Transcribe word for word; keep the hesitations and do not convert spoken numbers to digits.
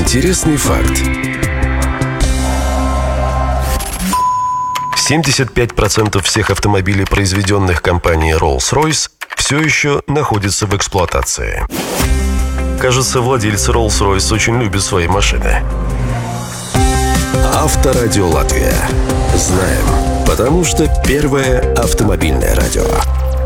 Интересный факт. семьдесят пять процентов всех автомобилей, произведенных компанией Rolls-Royce, все еще находятся в эксплуатации. Кажется, владельцы Rolls-Royce очень любят свои машины. Авторадио Латвия. Знаем, потому что первое автомобильное радио.